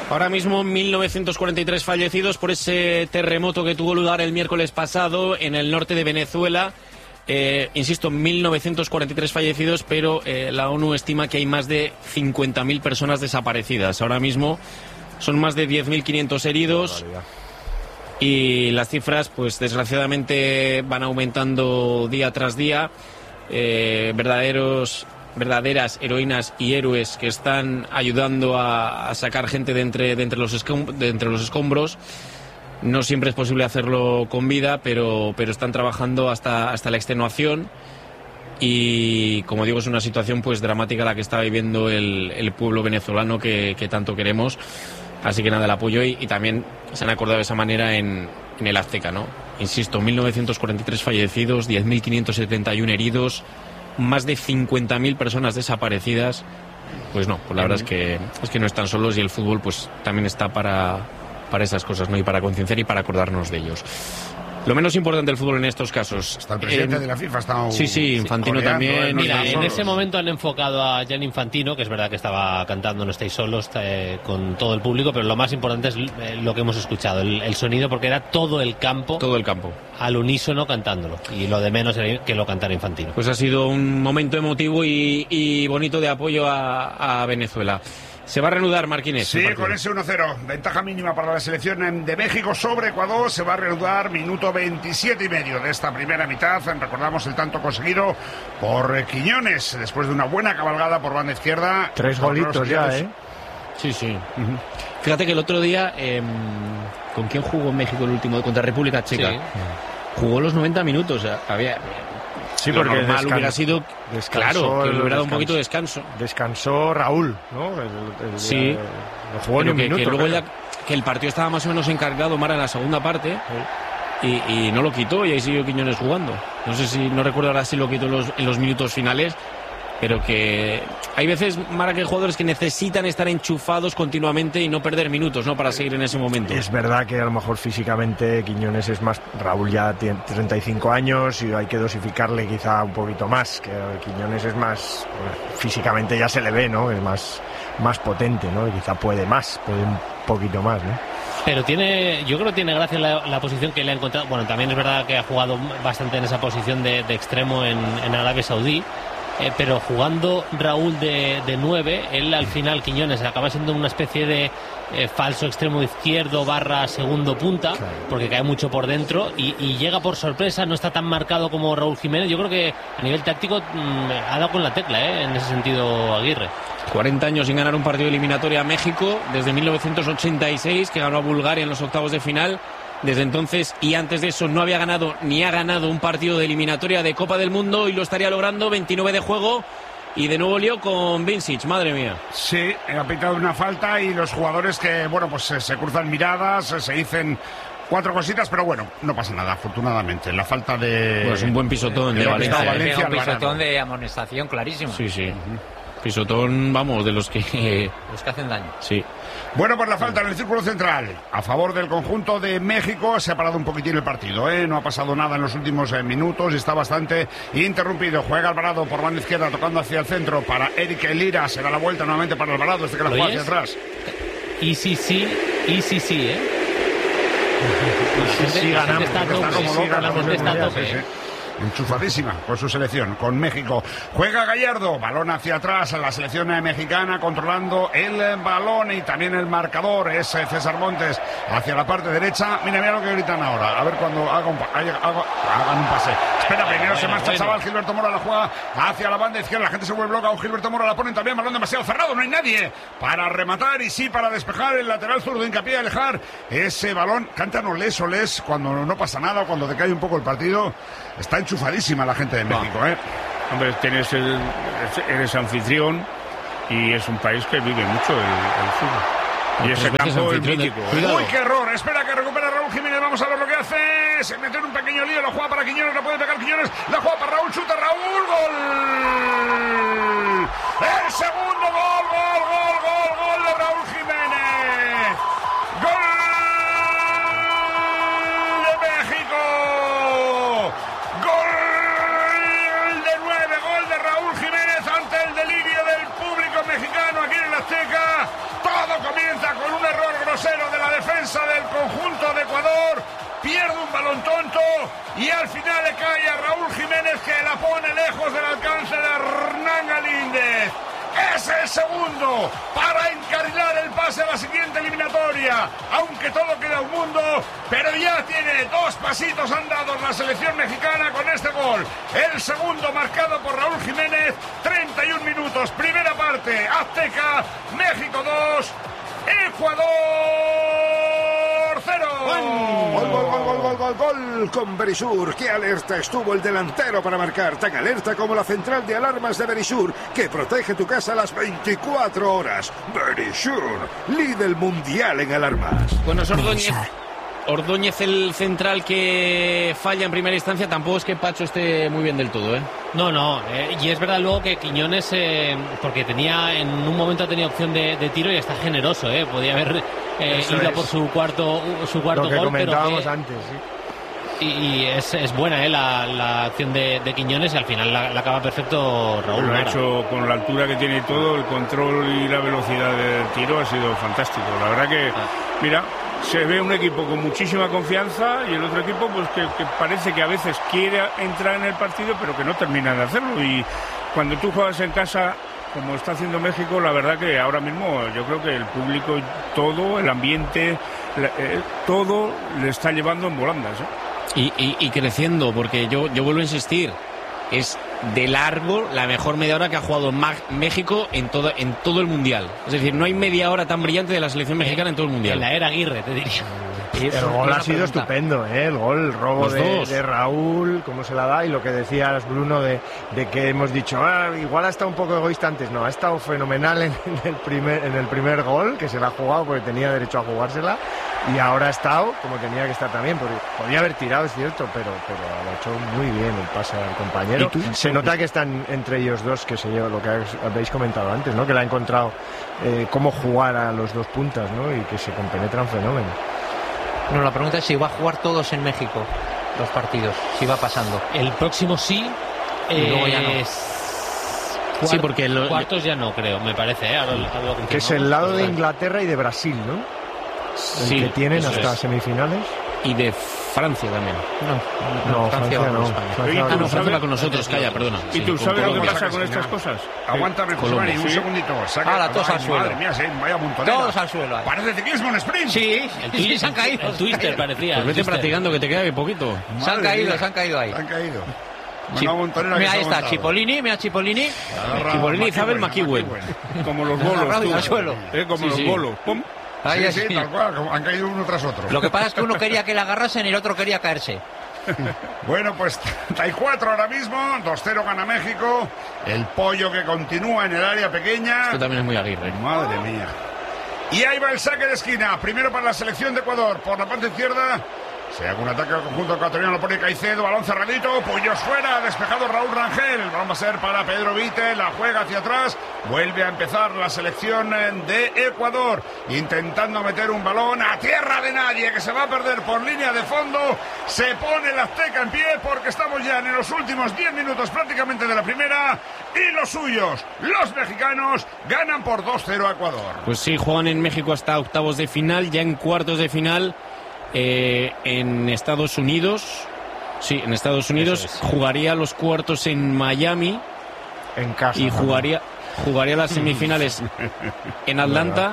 Ahora mismo 1943 fallecidos por ese terremoto que tuvo lugar el miércoles pasado en el norte de Venezuela. Insisto, 1943 fallecidos, pero la ONU estima que hay más de 50.000 personas desaparecidas. Ahora mismo son más de 10.500 heridos y las cifras, pues desgraciadamente, van aumentando día tras día. Verdaderas heroínas y héroes que están ayudando a sacar gente de entre los escombros. No siempre es posible hacerlo con vida, pero están trabajando hasta la extenuación. Y como digo, es una situación pues dramática la que está viviendo el pueblo venezolano que tanto queremos. Así que nada, el apoyo y también se han acordado de esa manera en el Azteca, ¿no? Insisto, 1943 fallecidos, 10.571 heridos, más de 50.000 personas desaparecidas. Pues no, pues la verdad es que no están solos y el fútbol pues también está para esas cosas, ¿no? Y para concienciar y para acordarnos de ellos. Lo menos importante del fútbol en estos casos. Hasta el presidente de la FIFA está... Sí, Infantino también. Mira, en ese momento han enfocado a Gianni Infantino, que es verdad que estaba cantando No estáis solos con todo el público, pero lo más importante es lo que hemos escuchado, el sonido, porque era todo el campo al unísono cantándolo, y lo de menos era que lo cantara Infantino. Pues ha sido un momento emotivo y bonito de apoyo a Venezuela. Se va a reanudar, Marquínez. Sí, con ese 1-0. Ventaja mínima para la selección de México sobre Ecuador. Se va a reanudar minuto 27 y medio de esta primera mitad. Recordamos el tanto conseguido por Quiñones después de una buena cabalgada por banda izquierda. 3 golitos ya, ¿eh? Sí. Fíjate que el otro día, ¿con quién jugó México el último? Contra República Checa. Sí. Jugó los 90 minutos. Sí, porque normal hubiera sido, claro, que le hubiera dado un poquito de descanso. Descansó Raúl, ¿no? Sí. No jugó ni un minuto. Que luego que el partido estaba más o menos encargado, Mara, en la segunda parte, y no lo quitó, y ahí siguió Quiñones jugando. No recuerdo ahora si lo quitó en los minutos finales, pero que hay veces, Mara, que hay jugadores que necesitan estar enchufados continuamente y no perder minutos, ¿no?, para seguir en ese momento. Es verdad que a lo mejor físicamente Quiñones es más... Raúl ya tiene 35 años y hay que dosificarle quizá un poquito más, que Quiñones es más... físicamente ya se le ve, ¿no?, es más potente, ¿no?, y quizá puede un poquito más, ¿no? Pero yo creo que tiene gracia la posición que le ha encontrado. Bueno, también es verdad que ha jugado bastante en esa posición de extremo en Arabia Saudí. Pero jugando Raúl de 9, él al final, Quiñones, acaba siendo una especie de falso extremo izquierdo / segundo punta, claro, porque cae mucho por dentro y llega por sorpresa, no está tan marcado como Raúl Jiménez. Yo creo que a nivel táctico ha dado con la tecla, en ese sentido, Aguirre. 40 años sin ganar un partido eliminatorio a México, desde 1986, que ganó a Bulgaria en los octavos de final. Desde entonces y antes de eso no había ganado ni ha ganado un partido de eliminatoria de Copa del Mundo, y lo estaría logrando. 29 de juego y de nuevo lío con Vincic, madre mía. Sí, ha pitado una falta y los jugadores que, bueno, pues se cruzan miradas, se dicen 4 cositas, pero bueno, no pasa nada, afortunadamente. La falta de... Pues un buen pisotón de Valencia. Un pisotón de amonestación clarísimo. Sí. Pisotón, vamos, de los que hacen daño. Sí. Bueno, pues la falta en el círculo central a favor del conjunto de México. Se ha parado un poquitín el partido, no ha pasado nada en los últimos minutos, está bastante interrumpido. Juega Alvarado por banda izquierda, tocando hacia el centro para Eric Lira. Se da la vuelta nuevamente para Alvarado, que la juega hacia atrás. Y sí, Sí, ganamos. La gente está a tope. Enchufadísima por su selección, con México. Juega Gallardo, balón hacia atrás a la selección mexicana, controlando el balón y también el marcador. Es César Montes hacia la parte derecha. Mira lo que gritan ahora. A ver cuando hagan un pase. Espera, primero se marcha el chaval. Gilberto Mora la juega hacia la banda izquierda. La gente se vuelve loca. Gilberto Mora la ponen también. Balón demasiado cerrado. No hay nadie para rematar y sí para despejar. El lateral zurdo hincapié a alejar ese balón. Cantan Olés cuando no pasa nada, cuando decae un poco el partido. Está enchufadísima la gente de México, Hombre, eres anfitrión y es un país que vive mucho el fútbol. Y ese campo es mítico. Uy, qué error. Espera que recupera Raúl Jiménez. Vamos a ver lo que hace. Se mete en un pequeño lío. Lo juega para Quiñones. No puede pegar Quiñones. La juega para Raúl. Chuta Raúl. ¡Gol! El segundo gol de Raúl Jiménez. ¡Gol de México! ¡Gol de 9! ¡Gol de Raúl Jiménez ante el delirio del público mexicano aquí en el Azteca! Todo comienza con un error defensa del conjunto de Ecuador. Pierde un balón tonto y al final le cae a Raúl Jiménez, que la pone lejos del alcance de Hernán Galíndez. Es el segundo para encarrilar el pase a la siguiente eliminatoria, aunque todo queda un mundo, pero ya tiene 2 pasitos andados la selección mexicana con este gol. El segundo marcado por Raúl Jiménez, 31 minutos, primera parte, Azteca, México 2, Ecuador 0. Gol con Verisur. Qué alerta estuvo el delantero para marcar. Tan alerta como la central de alarmas de Verisur, que protege tu casa a las 24 horas. Verisur, líder mundial en alarmas. Bueno, es Ordóñez el central que falla en primera instancia. Tampoco es que Pacho esté muy bien del todo, ¿eh? No, y es verdad luego que Quiñones, porque en un momento ha tenido opción de tiro y está generoso, podía haber ido por su cuarto lo que gol, comentábamos pero antes, sí. Y es buena la acción de Quiñones, y al final la acaba perfecto Raúl. Lo ha hecho con la altura que tiene y todo, el control y la velocidad del tiro ha sido fantástico. La verdad que, mira, se ve un equipo con muchísima confianza y el otro equipo pues que parece que a veces quiere entrar en el partido pero que no termina de hacerlo. Y cuando tú juegas en casa, como está haciendo México, la verdad que ahora mismo yo creo que el público, todo, el ambiente, todo le está llevando en volandas, Y creciendo, porque yo vuelvo a insistir, es de largo la mejor media hora que ha jugado México en todo el Mundial. Es decir, no hay media hora tan brillante de la selección mexicana en todo el Mundial. En la era Aguirre, te diría. El gol ha sido estupendo, el gol, el robo de Raúl, cómo se la da, y lo que decías, Bruno, de que hemos dicho, igual ha estado un poco egoísta antes. No, ha estado fenomenal en el primer gol, que se la ha jugado porque tenía derecho a jugársela, y ahora ha estado como tenía que estar también, porque podía haber tirado, es cierto, pero lo ha hecho muy bien el pase al compañero. Se nota que están entre ellos dos, que se lleva lo que habéis comentado antes, ¿no? Que le ha encontrado cómo jugar a los dos puntas, ¿no? Y que se compenetran fenómeno. No, la pregunta es si va a jugar todos en México los partidos, si va pasando. El próximo sí, y luego ya no. Sí, porque cuartos ya no, creo, me parece, que es el lado de Inglaterra y de Brasil, ¿no? Sí, que tienen hasta semifinales. Y de Francia también. No, Francia no. Francia va con nosotros, calla, perdona. ¿Y tú sabes lo que pasa con estas cosas? Aguántame, José Mari, un segundito. Todos al suelo. Madre mía, vaya montonera. Todos al suelo. Parece ciclismo en sprint. Sí, se han caído. El twister parecía. Pues vete practicando, que te queda bien poquito. Se han caído ahí. Han caído. Mira, ahí está Cipollini, Cipollini y Isabel McEwen. Como los bolos, al suelo. Como los bolos. ¡Pum! Sí, tal cual, han caído uno tras otro. Lo que pasa es que uno quería que le agarrasen y el otro quería caerse. Bueno, pues 34 ahora mismo, 2-0 gana México. El Pollo que continúa en el área pequeña. Esto también es muy Aguirre. Madre mía. Y ahí va el saque de esquina, primero para la selección de Ecuador, por la parte izquierda. Se hace un ataque al conjunto ecuatoriano, lo pone Caicedo, balón cerradito, Puyos fuera, despejado Raúl Rangel. El balón va a ser para Pedro Vite, la juega hacia atrás, vuelve a empezar la selección de Ecuador, intentando meter un balón a tierra de nadie, que se va a perder por línea de fondo. Se pone el Azteca en pie, porque estamos ya en los últimos 10 minutos prácticamente de la primera, y los suyos, los mexicanos, ganan por 2-0 a Ecuador. Pues sí, juegan en México hasta octavos de final, ya en cuartos de final. En Estados Unidos, sí, en Estados Unidos jugaría los cuartos en Miami, en casa, y jugaría las semifinales en Atlanta,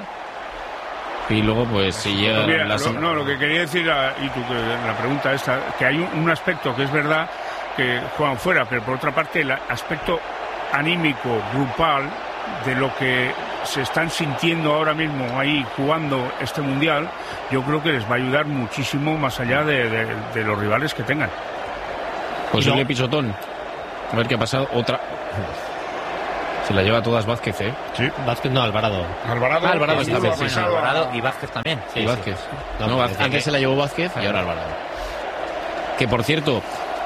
y luego pues si llega lo que quería decir, y tú, que la pregunta esta, que hay un aspecto que es verdad que juegan fuera, pero por otra parte el aspecto anímico, grupal, de lo que se están sintiendo ahora mismo ahí jugando este mundial, yo creo que les va a ayudar muchísimo más allá de los rivales que tengan. Posible pisotón. A ver qué ha pasado. Otra. Se la lleva todas Vázquez, ¿eh? Sí. Vázquez no, Alvarado. Alvarado esta vez, sí. Alvarado y Vázquez también. Sí, y Vázquez. No, antes se la llevó Vázquez y ahora Alvarado. Que por cierto,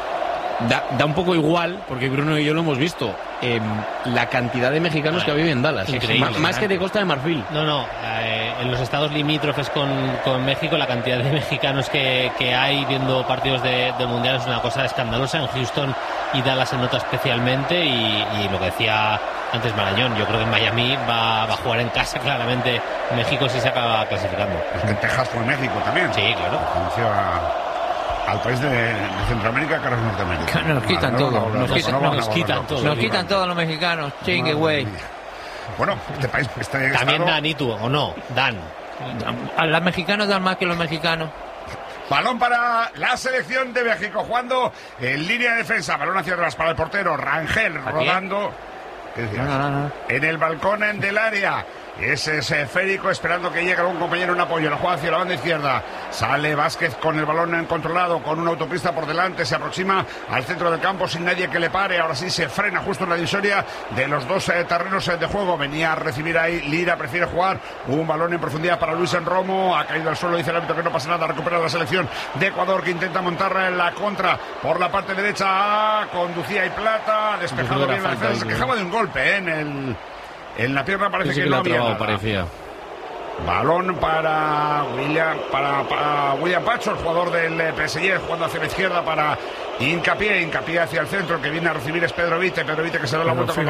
da un poco igual, porque Bruno y yo lo hemos visto, la cantidad de mexicanos que viven en Dallas. Increíble, más que de Costa de Marfil. No, en los estados limítrofes con México, la cantidad de mexicanos que hay viendo partidos de Mundial es una cosa escandalosa. En Houston y Dallas se nota especialmente, y lo que decía antes Marañón. Yo creo que en Miami va a jugar en casa claramente México si se acaba clasificando. Es que Texas fue México también. Sí, claro. Conoció al país de Centroamérica, que ahora es Norteamérica. Nos quitan todo. Nos quitan todo. todos los mexicanos. Chingue, güey. Bueno, este país... También dan, ¿y tú? ¿O no? Dan. A los mexicanos dan más que los mexicanos. Balón para la selección de México, jugando en línea de defensa. Balón hacia atrás para el portero, Rangel rodando. ¿Qué decías? No. En el balcón del área. Ese es esférico, esperando que llegue algún compañero en apoyo. La juega hacia la banda izquierda. Sale Vázquez con el balón controlado, con una autopista por delante. Se aproxima al centro del campo sin nadie que le pare. Ahora sí se frena justo en la divisoria de los dos terrenos de juego. Venía a recibir ahí Lira, prefiere jugar un balón en profundidad para Luis Enromo. Ha caído al suelo, dice el árbitro que no pasa nada. Recupera la selección de Ecuador, que intenta montar la contra por la parte derecha. Conducía y Plata, despejado bien la defensa. Se quejaba de un golpe en la pierna, parece que no había nada. Parecía. Balón para William Pacho, el jugador del PSG, jugando hacia la izquierda para Hincapié hacia el centro. El que viene a recibir es Pedro Vite que se da la vuelta.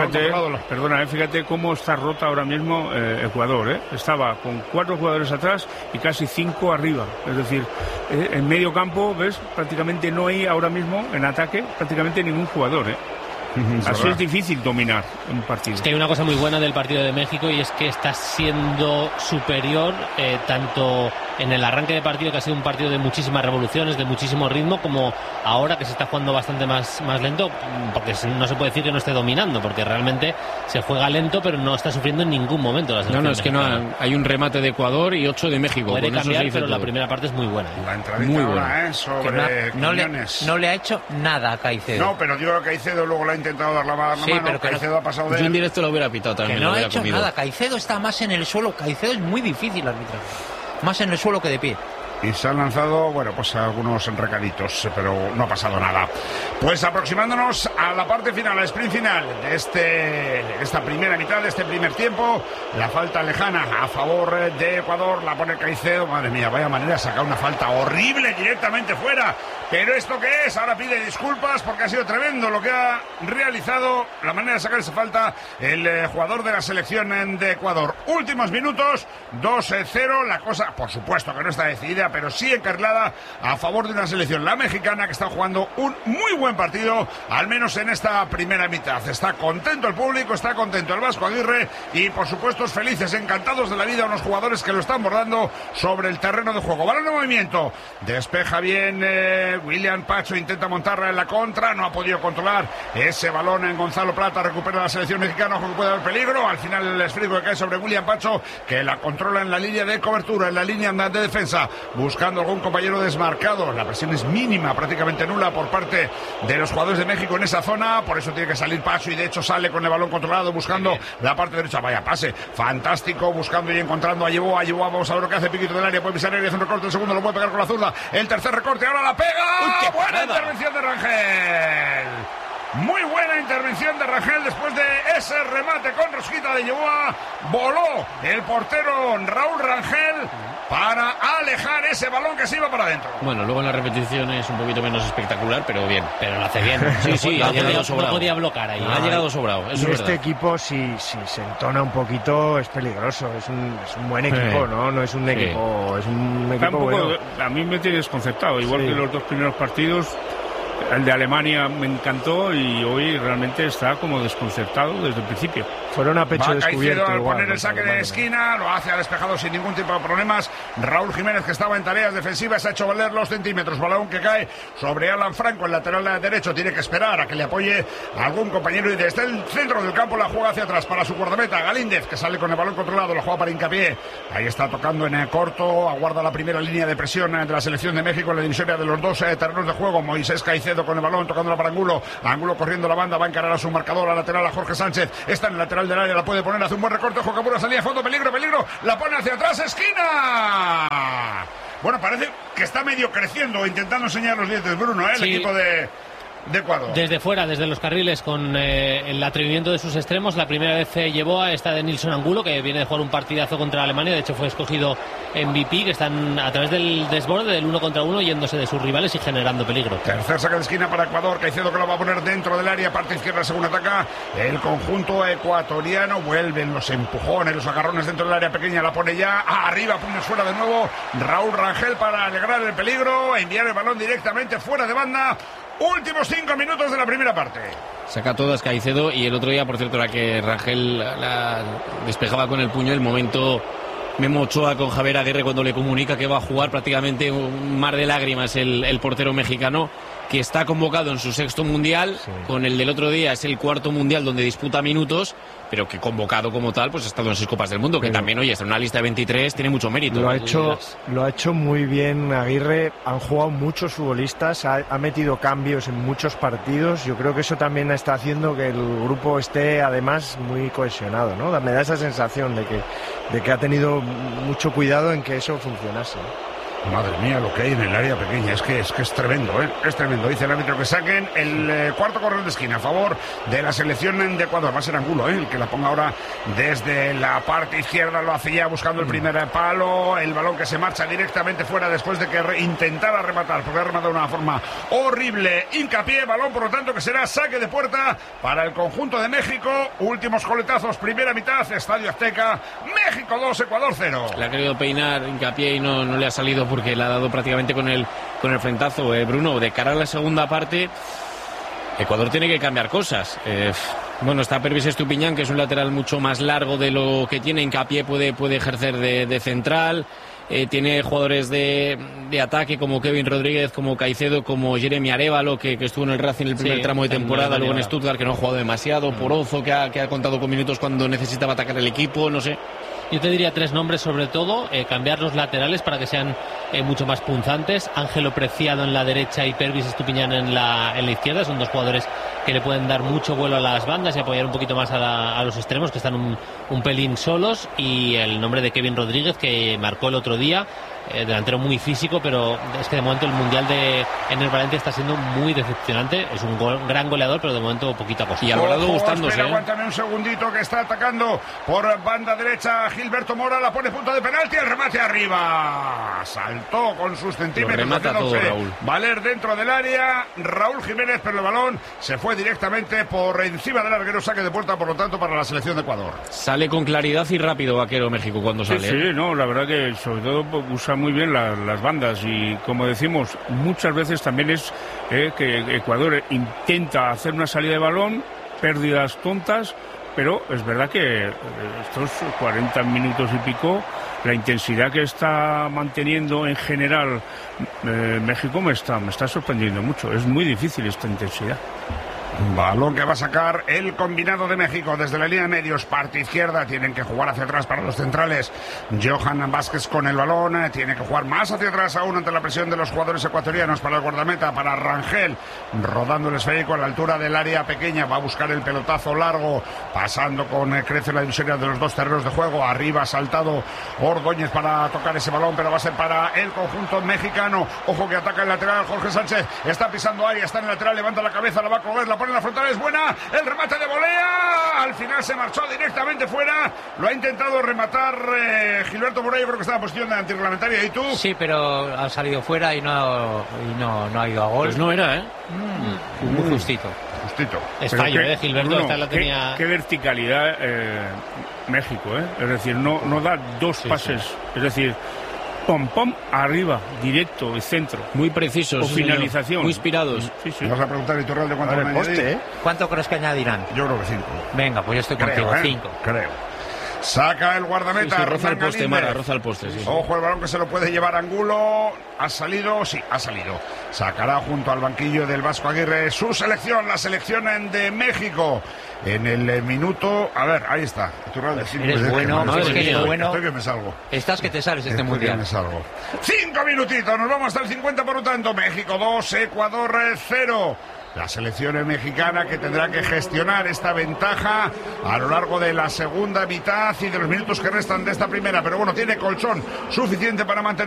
Fíjate cómo está rota ahora mismo Ecuador. Estaba con 4 jugadores atrás y casi 5 arriba. Es decir, en medio campo, ves, prácticamente no hay ahora mismo en ataque prácticamente ningún jugador. Así es difícil dominar un partido. Es que hay una cosa muy buena del partido de México, y es que está siendo superior tanto en el arranque de partido, que ha sido un partido de muchísimas revoluciones, de muchísimo ritmo, como ahora que se está jugando bastante más lento, porque no se puede decir que no esté dominando, porque realmente se juega lento, pero no está sufriendo en ningún momento la selección. No, es que no hay un remate de Ecuador y 8 de México. Puede cambiar, pero todo. La primera parte es muy buena. La entradita muy ahora, buena. Sobre no le ha hecho nada a Caicedo. No, pero digo que Caicedo luego le ha intentado dar la mano. Sí, pero Caicedo ha pasado de Yo en él. directo lo hubiera pitado también. Que no ha hecho nada. Caicedo está más en el suelo. Caicedo es muy difícil arbitrar. Más en el suelo que de pie. Y se han lanzado, pues algunos recaditos, pero no ha pasado nada. Pues aproximándonos a la parte final, al sprint final de esta primera mitad, de este primer tiempo. La falta lejana a favor de Ecuador, la pone Caicedo. Madre mía, vaya manera de sacar una falta horrible directamente fuera. Pero ¿esto qué es? Ahora pide disculpas porque ha sido tremendo lo que ha realizado, la manera de sacar esa falta, el jugador de la selección de Ecuador. Últimos minutos, 2-0, la cosa, por supuesto que no está decidida, pero sí encarrilada a favor de una selección, la mexicana, que está jugando un muy buen partido, al menos en esta primera mitad. Está contento el público, está contento el Vasco Aguirre y, por supuesto, felices, encantados de la vida unos jugadores que lo están bordando sobre el terreno de juego. Balón de movimiento, despeja bien William Pacho, intenta montarla en la contra, no ha podido controlar ese balón en Gonzalo Plata, recupera la selección mexicana, ojo que puede haber peligro. Al final el esférico que cae sobre William Pacho, que la controla en la línea de cobertura, en la línea de defensa, buscando algún compañero desmarcado. La presión es mínima, prácticamente nula por parte de los jugadores de México en esa zona, por eso tiene que salir Pacho, y de hecho sale con el balón controlado, buscando la parte derecha. Vaya pase fantástico, buscando y encontrando a Yeboa. Vamos a ver lo que hace Piquito del área, puede pisar área, hace un recorte, el segundo lo puede pegar con la zurda, el tercer recorte, ahora la pega. Buena intervención de Rangel. Muy buena intervención de Rangel después de ese remate con rosquita de Yeboa. Voló el portero Raúl Rangel para alejar ese balón que se iba para adentro. Bueno, luego en la repetición es un poquito menos espectacular, pero bien. Pero lo hace bien. Sí, ha llegado sobrado. No podía bloquear ahí. Ha llegado sobrado, eso y es este verdad. equipo, si se entona un poquito, es peligroso. Es un buen equipo, ¿no? No es un equipo, es un equipo bueno. A mí me tiene desconcertado, igual que los dos primeros partidos. El de Alemania me encantó y hoy realmente está como desconcertado desde el principio. Fueron a pecho descubierto. Al poner el saque de esquina, lo hace, ha despejado sin ningún tipo de problemas. Raúl Jiménez, que estaba en tareas defensivas, ha hecho valer los centímetros. Balón que cae sobre Alan Franco, el lateral derecho. Tiene que esperar a que le apoye a algún compañero, y desde el centro del campo la juega hacia atrás para su guardameta, Galíndez, que sale con el balón controlado, la juega para Hincapié. Ahí está tocando en corto, aguarda la primera línea de presión de la selección de México en la divisoria de los dos terrenos de juego. Moisés Caicedo con el balón, tocándola para Angulo. Angulo corriendo la banda, va a encarar a su marcador, a lateral a Jorge Sánchez. Está en el lateral del área, la puede poner, hace un buen recorte. Ojo, Capura, salía a fondo, peligro, la pone hacia atrás, esquina. Bueno, parece que está medio creciendo, intentando enseñar los dientes, Bruno, el equipo de de Ecuador. Desde fuera, desde los carriles, con el atrevimiento de sus extremos. La primera vez llevó a esta de Nilson Angulo, que viene de jugar un partidazo contra Alemania. De hecho, fue escogido MVP, que están a través del desborde del 1 contra 1, yéndose de sus rivales y generando peligro. Tercer saque de esquina para Ecuador. Caicedo, que lo va a poner dentro del área, parte izquierda según ataca el conjunto ecuatoriano. Vuelven los empujones, los agarrones dentro del área pequeña. La pone ya arriba, puños fuera de nuevo. Raúl Rangel para alegrar el peligro, enviar el balón directamente fuera de banda. Últimos 5 minutos de la primera parte. Saca todas Caicedo, y el otro día, por cierto, era que Rangel la despejaba con el puño. El momento Memo Ochoa con Javier Aguirre cuando le comunica que va a jugar, prácticamente un mar de lágrimas el portero mexicano, que está convocado en su 6º mundial. Sí. Con el del otro día es el 4º mundial donde disputa minutos, pero que convocado como tal pues ha estado en 6 Copas del Mundo, que también, oye, está en una lista de 23, tiene mucho mérito. Lo ha hecho muy bien Aguirre. Han jugado muchos futbolistas, ha metido cambios en muchos partidos. Yo creo que eso también está haciendo que el grupo esté además muy cohesionado, ¿no? Me da esa sensación de que ha tenido mucho cuidado en que eso funcionase. Madre mía, lo que hay en el área pequeña, es que es tremendo, es tremendo. Dice el árbitro que saquen el cuarto corner de esquina a favor de la selección de Ecuador. Va a ser Angulo, el que la ponga ahora desde la parte izquierda. Lo hace ya buscando el primer palo, el balón que se marcha directamente fuera después de que intentara rematar, porque ha rematado de una forma horrible. Hincapié, balón por lo tanto que será saque de puerta para el conjunto de México. Últimos coletazos, primera mitad, Estadio Azteca, México 2, Ecuador 0. Le ha querido peinar Hincapié y no le ha salido, porque le ha dado prácticamente con el frentazo. Bruno, de cara a la segunda parte, Ecuador tiene que cambiar cosas. Bueno, está Pervis Estupiñán, que es un lateral mucho más largo de lo que tiene. Hincapié puede ejercer de central. Tiene jugadores de ataque como Kevin Rodríguez, como Caicedo, como Jeremy Arévalo, que estuvo en el Racing el primer tramo de temporada, luego en Stuttgart, que no ha jugado demasiado. Porozo, que ha contado con minutos cuando necesitaba atacar el equipo, no sé. Yo te diría 3 nombres sobre todo, cambiar los laterales para que sean mucho más punzantes. Ángelo Preciado en la derecha y Pervis Estupiñán en la izquierda. Son 2 jugadores que le pueden dar mucho vuelo a las bandas y apoyar un poquito más a los extremos, que están un pelín solos. Y el nombre de Kevin Rodríguez, que marcó el otro día, delantero muy físico, pero es que de momento el Mundial de Ener Valencia está siendo muy decepcionante. Es un gran goleador, pero de momento poquito a poco. Y Alvarado gustándose. Aguántame un segundito, que está atacando por banda derecha Gilberto Mora, la pone punto de penalti, el remate arriba. Saltó con sus centímetros. Remata todo, Raúl. Valer dentro del área, Raúl Jiménez, pero el balón se fue directamente por encima del larguero, saque de puerta, por lo tanto, para la selección de Ecuador. Sale con claridad y rápido Vaquero México cuando sale. Sí, no, la verdad que sobre todo usa muy bien las bandas, y como decimos, muchas veces también es que Ecuador intenta hacer una salida de balón, pérdidas tontas, pero es verdad que estos 40 minutos y pico, la intensidad que está manteniendo en general México me está sorprendiendo mucho. Es muy difícil esta intensidad. Balón que va a sacar el combinado de México desde la línea de medios, parte izquierda. Tienen que jugar hacia atrás para los centrales. Johan Vázquez con el balón, tiene que jugar más hacia atrás aún ante la presión de los jugadores ecuatorianos. Para el guardameta, para Rangel, rodando el esférico a la altura del área pequeña, va a buscar el pelotazo largo, pasando con crece la divisoria de los 2 terrenos de juego. Arriba ha saltado Ordóñez para tocar ese balón, pero va a ser para el conjunto mexicano. Ojo que ataca el lateral, Jorge Sánchez está pisando área, está en el lateral, levanta la cabeza, la va a coger, la pone en la frontal, es buena, el remate de volea, al final se marchó directamente fuera. Lo ha intentado rematar Gilberto Mora, yo creo que estaba en posición de antirreglamentaria. ¿Y tú? Sí, pero ha salido fuera y no ha ido a gol. Pues no era, muy justito. Es fallo, Gilberto, Bruno, esta la tenía. Qué verticalidad México, es decir, no da 2 pases, es decir, pom, arriba, directo, el centro. Muy precisos. O finalización. Muy inspirados. Sí. Vas a preguntar a Iturralde cuánto van a añadir. ¿Cuánto crees que añadirán? Yo creo que 5. Venga, pues yo estoy contigo, 5. Creo. Saca el guardameta. Sí, roza el poste, Mara, roza el poste. Sí. Ojo, el balón que se lo puede llevar Angulo. ¿Ha salido? Sí, ha salido. Sacará junto al banquillo del Vasco Aguirre su selección, la selección de México. En el minuto... A ver, ahí está. Eres bueno, Estoy que me salgo. Estás que te sales este mundial. Me salgo. 5 minutitos, nos vamos hasta el 50 por lo tanto. México 2, Ecuador 0. La selección mexicana que tendrá que gestionar esta ventaja a lo largo de la segunda mitad y de los minutos que restan de esta primera. Pero bueno, tiene colchón suficiente para mantener